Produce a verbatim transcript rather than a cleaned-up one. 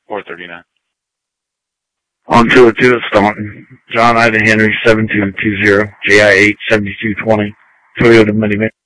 four thirty-nine. On two oh two at Staunton. John Ida Henry, seven two two zero, J I eight, seventy-two twenty, Toyota minivan.